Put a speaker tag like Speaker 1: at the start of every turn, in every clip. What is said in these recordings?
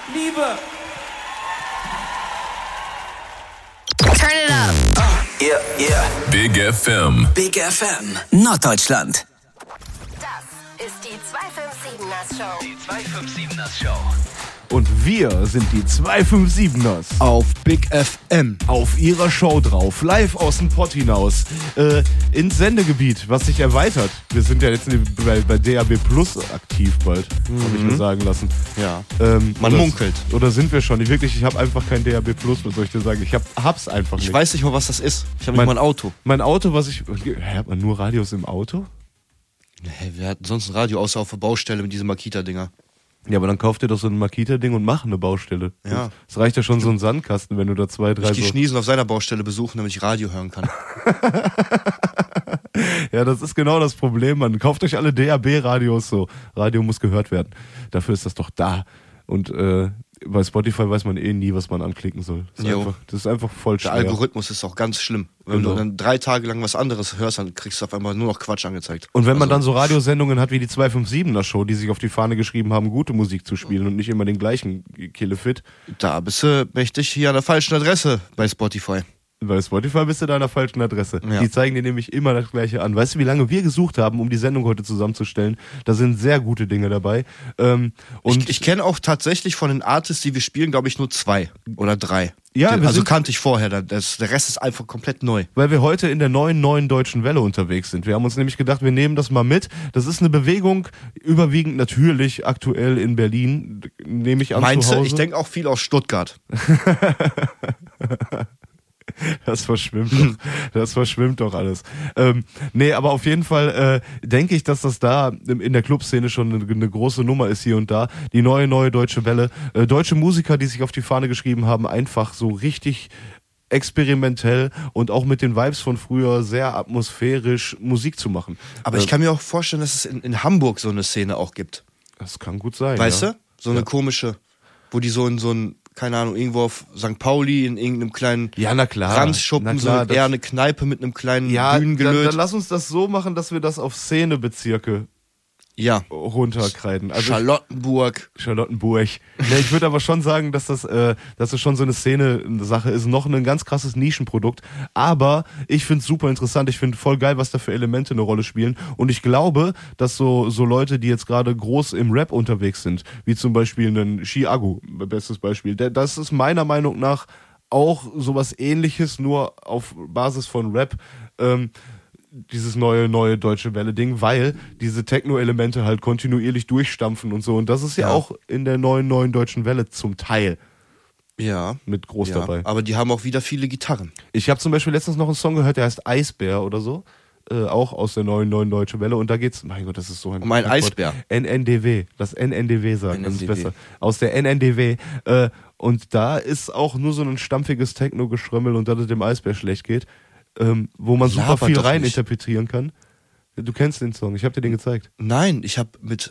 Speaker 1: Liebe.
Speaker 2: Turn it up.
Speaker 3: Yeah.
Speaker 4: Big FM.
Speaker 3: Big FM. Norddeutschland.
Speaker 2: Das ist die 257ers Show.
Speaker 3: Die 257ers Show.
Speaker 5: Und wir sind die 257ers.
Speaker 6: Auf Big FM.
Speaker 5: Auf ihrer Show drauf. Live aus dem Pott hinaus. Ins Sendegebiet, was sich erweitert. Wir sind ja jetzt bei DAB Plus aktiv bald. Habe ich mir sagen lassen.
Speaker 6: Ja.
Speaker 5: Man
Speaker 6: munkelt.
Speaker 5: Oder sind wir schon? Ich habe einfach kein DAB Plus, was soll ich dir sagen? Ich hab's einfach nicht.
Speaker 6: Ich weiß nicht mal, was das ist. Ich habe nicht mal ein Auto.
Speaker 5: Mein Auto, hat man nur Radios im Auto?
Speaker 6: Hey, wir hatten sonst ein Radio, außer auf der Baustelle mit diesen Makita-Dinger.
Speaker 5: Ja, aber dann kauf dir doch so ein Makita-Ding und mach eine Baustelle.
Speaker 6: Ja.
Speaker 5: Es reicht ja schon so ein Sandkasten, wenn du da 2, 3
Speaker 6: Ich gehe Schniesen auf seiner Baustelle besuchen, damit ich Radio hören kann.
Speaker 5: Ja, das ist genau das Problem, man. Kauft euch alle DAB-Radios so. Radio muss gehört werden. Dafür ist das doch da. Und bei Spotify weiß man nie, was man anklicken soll. Das ist einfach voll schwer.
Speaker 6: Der Algorithmus ist auch ganz schlimm. Wenn du dann 3 Tage lang was anderes hörst, dann kriegst du auf einmal nur noch Quatsch angezeigt.
Speaker 5: Und wenn man dann so Radiosendungen hat wie die 257er Show, die sich auf die Fahne geschrieben haben, gute Musik zu spielen und nicht immer den gleichen Killefit.
Speaker 6: Da bist du mächtig hier an der falschen Adresse bei Spotify.
Speaker 5: Bei Spotify bist du da an der falschen Adresse.
Speaker 6: Ja.
Speaker 5: Die zeigen dir nämlich immer das Gleiche an. Weißt du, wie lange wir gesucht haben, um die Sendung heute zusammenzustellen? Da sind sehr gute Dinge dabei. Und
Speaker 6: ich kenne auch tatsächlich von den Artists, die wir spielen, glaube ich, nur 2 oder 3.
Speaker 5: Ja,
Speaker 6: also kannte ich vorher. Der Rest ist einfach komplett neu.
Speaker 5: Weil wir heute in der neuen Deutschen Welle unterwegs sind. Wir haben uns nämlich gedacht, wir nehmen das mal mit. Das ist eine Bewegung, überwiegend natürlich aktuell in Berlin, nehme ich an.
Speaker 6: Meinst
Speaker 5: zu Hause.
Speaker 6: du? Ich denke auch viel aus Stuttgart.
Speaker 5: Das verschwimmt doch alles. Nee, aber auf jeden Fall denke ich, dass das da in der Clubszene schon eine große Nummer ist hier und da. Die neue Deutsche Welle. Deutsche Musiker, die sich auf die Fahne geschrieben haben, einfach so richtig experimentell und auch mit den Vibes von früher sehr atmosphärisch Musik zu machen.
Speaker 6: Aber ich kann mir auch vorstellen, dass es in Hamburg so eine Szene auch gibt.
Speaker 5: Das kann gut sein.
Speaker 6: Weißt
Speaker 5: ja.
Speaker 6: du? So eine komische, wo die so in so ein, keine Ahnung, irgendwo auf St. Pauli in irgendeinem kleinen Ranzschuppen, so eher eine Kneipe mit einem kleinen Bühnengelöt.
Speaker 5: Dann lass uns das so machen, dass wir das auf Szenebezirke runterkreiden. Also
Speaker 6: Charlottenburg.
Speaker 5: Ja, ich würde aber schon sagen, dass das schon so eine Szene-Sache ist. Noch ein ganz krasses Nischenprodukt. Aber ich finde es super interessant. Ich finde voll geil, was da für Elemente eine Rolle spielen. Und ich glaube, dass so Leute, die jetzt gerade groß im Rap unterwegs sind, wie zum Beispiel einen Chiago, bestes Beispiel, das ist meiner Meinung nach auch sowas Ähnliches, nur auf Basis von Rap. Dieses neue Deutsche Welle-Ding, weil diese Techno-Elemente halt kontinuierlich durchstampfen und so. Und das ist ja auch in der neuen Deutschen Welle zum Teil mit groß dabei.
Speaker 6: Aber die haben auch wieder viele Gitarren.
Speaker 5: Ich habe zum Beispiel letztens noch einen Song gehört, der heißt Eisbär oder so. Auch aus der neuen Deutsche Welle. Und da geht's, mein Gott, das ist so ein...
Speaker 6: Um einen Eisbär.
Speaker 5: NNDW. Das NNDW sagen, das ist besser. Aus der NNDW. Und da ist auch nur so ein stampfiges Techno-Geschrömmel und dass es dem Eisbär schlecht geht. Wo man super viel reininterpretieren kann. Du kennst den Song, ich habe dir den gezeigt.
Speaker 6: Nein, ich habe mit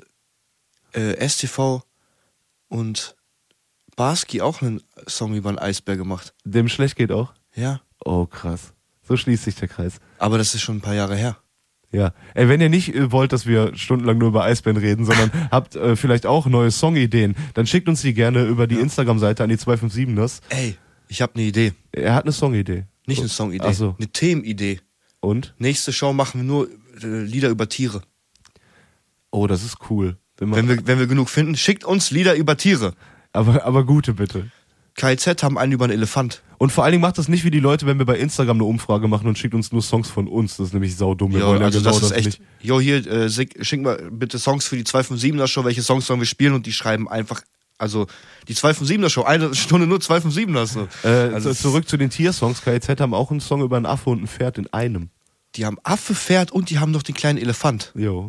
Speaker 6: STV und Barski auch einen Song über einen Eisbär gemacht.
Speaker 5: Dem schlecht geht auch?
Speaker 6: Ja.
Speaker 5: Oh, krass. So schließt sich der Kreis.
Speaker 6: Aber das ist schon ein paar Jahre her.
Speaker 5: Ja. Ey, wenn ihr nicht wollt, dass wir stundenlang nur über Eisbären reden, sondern habt vielleicht auch neue Songideen, dann schickt uns die gerne über die Instagram-Seite an die 257ers.
Speaker 6: Ey, ich habe eine Idee.
Speaker 5: Er hat eine Songidee.
Speaker 6: Nicht eine Songidee,
Speaker 5: Ach so.
Speaker 6: eine Themenidee.
Speaker 5: Und?
Speaker 6: Nächste Show machen wir nur Lieder über Tiere.
Speaker 5: Oh, das ist cool.
Speaker 6: Wenn wir genug finden, schickt uns Lieder über Tiere.
Speaker 5: Aber gute bitte.
Speaker 6: KIZ haben einen über einen Elefant.
Speaker 5: Und vor allen Dingen macht das nicht wie die Leute, wenn wir bei Instagram eine Umfrage machen und schickt uns nur Songs von uns. Das ist nämlich saudumm.
Speaker 6: Jo, also das ist echt. Jo, hier, schick mal bitte Songs für die 257er Show. Welche Songs sollen wir spielen? Und die schreiben einfach, also die 257er Show, 1 Stunde nur 257er. So.
Speaker 5: Also zurück zu den Tiersongs. KIZ haben auch einen Song über einen Affe und ein Pferd in einem.
Speaker 6: Die haben Affe, Pferd und die haben noch den kleinen Elefant.
Speaker 5: Jo.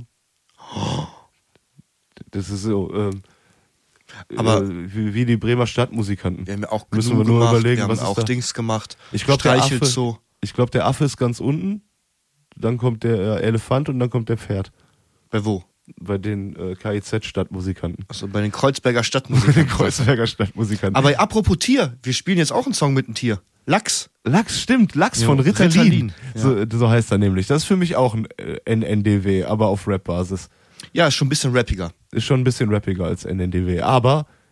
Speaker 5: Das ist so,
Speaker 6: aber
Speaker 5: wie die Bremer Stadtmusikanten.
Speaker 6: Wir haben ja auch
Speaker 5: müssen wir nur
Speaker 6: gemacht,
Speaker 5: überlegen,
Speaker 6: wir haben
Speaker 5: was
Speaker 6: auch
Speaker 5: ist da?
Speaker 6: Dings gemacht.
Speaker 5: Ich glaube, der Affe ist ganz unten, dann kommt der Elefant und dann kommt der Pferd.
Speaker 6: Bei wo?
Speaker 5: Bei den KIZ-Stadtmusikanten.
Speaker 6: Achso, bei den Kreuzberger Stadtmusikanten. Aber apropos Tier, wir spielen jetzt auch einen Song mit einem Tier. Lachs,
Speaker 5: stimmt, Lachs von Ritalin. So heißt er nämlich. Das ist für mich auch ein NNDW, aber auf Rap-Basis.
Speaker 6: Ja, ist schon ein bisschen rappiger.
Speaker 5: Ist schon ein bisschen rappiger als NNDW, aber